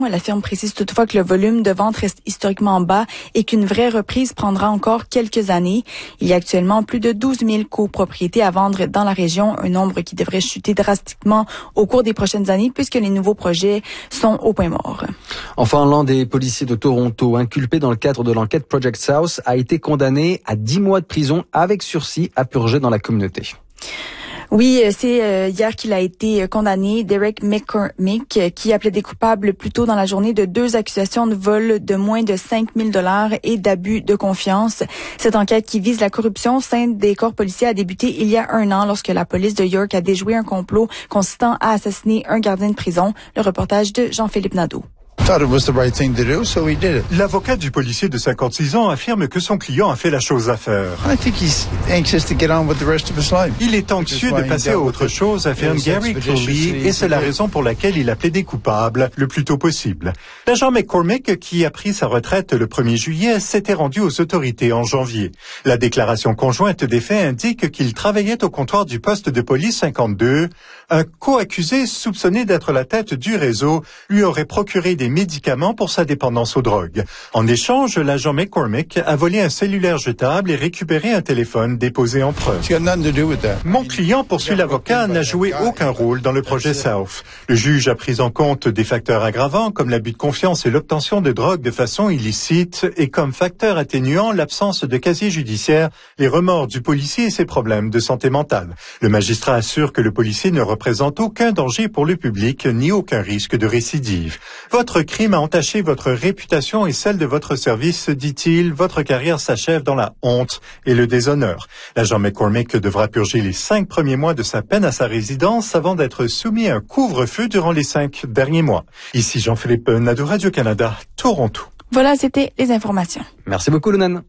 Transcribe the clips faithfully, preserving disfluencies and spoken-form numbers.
La firme précise toutefois que le volume de vente reste historiquement bas et qu'une vraie reprise prendra encore quelques années. Il y a actuellement plus de douze mille copropriétés à vendre dans la région, un nombre qui devrait chuter drastiquement au cours des prochaines années puisque les nouveaux projets sont au point mort. Enfin, l'un des policiers de Toronto, inculpé dans le cadre de l'enquête Project South, a été condamné à dix mois de prison avec sursis à purger dans la communauté. Oui, c'est euh, hier qu'il a été condamné, Derek McCormick, qui a plaidé coupable plus tôt dans la journée de deux accusations de vol de moins de cinq mille dollars et d'abus de confiance. Cette enquête qui vise la corruption au sein des corps policiers a débuté il y a un an lorsque la police de York a déjoué un complot consistant à assassiner un gardien de prison. Le reportage de Jean-Philippe Nadeau. L'avocat du policier de cinquante-six ans affirme que son client a fait la chose à faire. Il est anxieux de passer à autre chose, affirme Gary Crowley, et c'est la raison pour laquelle il a plaidé coupable le plus tôt possible. L'agent McCormick, qui a pris sa retraite le premier juillet, s'était rendu aux autorités en janvier. La déclaration conjointe des faits indique qu'il travaillait au comptoir du poste de police cinquante-deux. Un co-accusé soupçonné d'être la tête du réseau lui aurait procuré des médicaments pour sa dépendance aux drogues. En échange, l'agent McCormick a volé un cellulaire jetable et récupéré un téléphone déposé en preuve. Mon client, poursuit l'avocat, n'a joué aucun rôle dans le projet South. Le juge a pris en compte des facteurs aggravants comme l'abus de confiance et l'obtention de drogue de façon illicite et comme facteur atténuant l'absence de casier judiciaire, les remords du policier et ses problèmes de santé mentale. Le magistrat assure que le policier ne représente aucun danger pour le public ni aucun risque de récidive. Votre crime a entaché votre réputation et celle de votre service, dit-il. Votre carrière s'achève dans la honte et le déshonneur. L'agent McCormick devra purger les cinq premiers mois de sa peine à sa résidence avant d'être soumis à un couvre-feu durant les cinq derniers mois. Ici Jean-Philippe Nadeau, Radio-Canada, Toronto. Voilà, c'était les informations. Merci beaucoup, Lunan.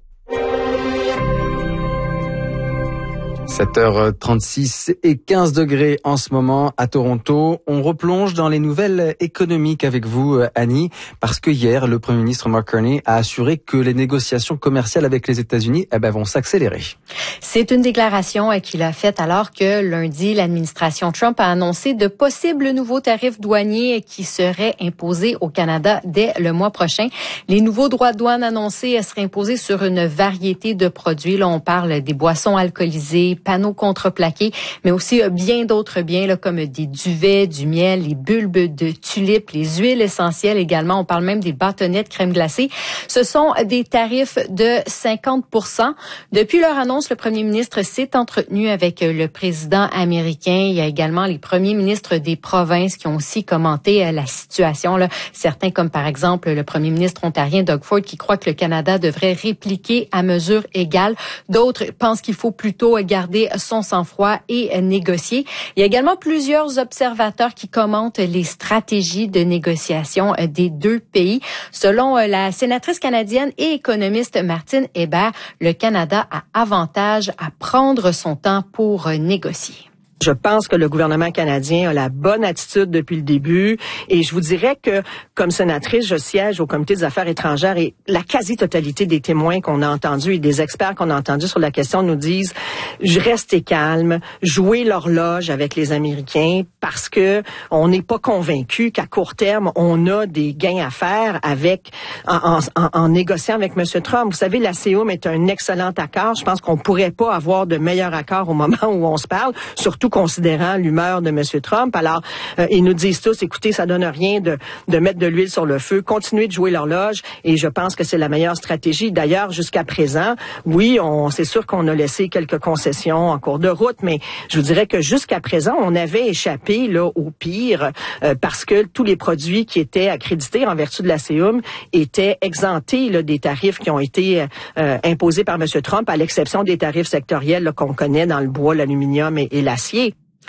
sept heures trente-six et quinze degrés en ce moment à Toronto. On replonge dans les nouvelles économiques avec vous, Annie, parce que hier, le Premier ministre Mark Carney a assuré que les négociations commerciales avec les États-Unis eh ben, vont s'accélérer. C'est une déclaration qu'il a faite alors que lundi, l'administration Trump a annoncé de possibles nouveaux tarifs douaniers qui seraient imposés au Canada dès le mois prochain. Les nouveaux droits de douane annoncés seraient imposés sur une variété de produits. Là, on parle des boissons alcoolisées, panneaux contreplaqués, mais aussi bien d'autres biens là, comme des duvets, du miel, les bulbes de tulipes, les huiles essentielles également. On parle même des bâtonnets de crème glacée. Ce sont des tarifs de cinquante pour cent. Depuis leur annonce, le premier ministre s'est entretenu avec le président américain. Il y a également les premiers ministres des provinces qui ont aussi commenté la situation. Là. Certains, comme par exemple le premier ministre ontarien Doug Ford, qui croit que le Canada devrait répliquer à mesure égale. D'autres pensent qu'il faut plutôt garder son sang-froid et négocier. Il y a également plusieurs observateurs qui commentent les stratégies de négociation des deux pays. Selon la sénatrice canadienne et économiste Martine Hébert, le Canada a avantage à prendre son temps pour négocier. Je pense que le gouvernement canadien a la bonne attitude depuis le début et je vous dirais que, comme sénatrice, je siège au Comité des affaires étrangères et la quasi-totalité des témoins qu'on a entendus et des experts qu'on a entendus sur la question nous disent « Restez calme, jouez l'horloge avec les Américains parce que on n'est pas convaincu qu'à court terme, on a des gains à faire avec en, en, en négociant avec M. Trump. Vous savez, la C E U M est un excellent accord. Je pense qu'on pourrait pas avoir de meilleur accord au moment où on se parle, surtout considérant l'humeur de M. Trump. Alors, euh, ils nous disent tous, écoutez, ça donne rien de, de mettre de l'huile sur le feu, continuez de jouer l'horloge, et je pense que c'est la meilleure stratégie. D'ailleurs, jusqu'à présent, oui, on, c'est sûr qu'on a laissé quelques concessions en cours de route, mais je vous dirais que jusqu'à présent, on avait échappé là au pire, euh, parce que tous les produits qui étaient accrédités en vertu de la C E U M étaient exemptés là, des tarifs qui ont été euh, imposés par M. Trump, à l'exception des tarifs sectoriels là, qu'on connaît dans le bois, l'aluminium et, et l'acier.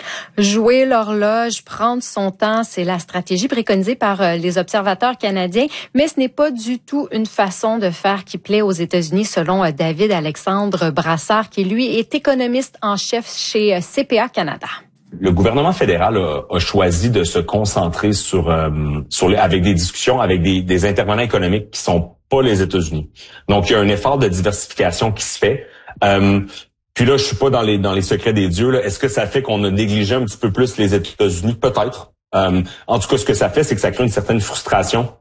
Jouer l'horloge, prendre son temps, c'est la stratégie préconisée par euh, les observateurs canadiens, mais ce n'est pas du tout une façon de faire qui plaît aux États-Unis, selon euh, David Alexandre Brassard, qui lui est économiste en chef chez euh, C P A Canada. Le gouvernement fédéral a, a choisi de se concentrer sur, euh, sur les, avec des discussions avec des, des intervenants économiques qui sont pas les États-Unis. Donc, il y a un effort de diversification qui se fait. Euh, Puis là, je suis pas dans les dans les secrets des dieux. Là. Est-ce que ça fait qu'on a négligé un petit peu plus les États-Unis? Peut-être. Euh, en tout cas, ce que ça fait, c'est que ça crée une certaine frustration